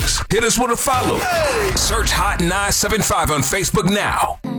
us. Hit us with a follow. Search Hot 975 on Facebook now.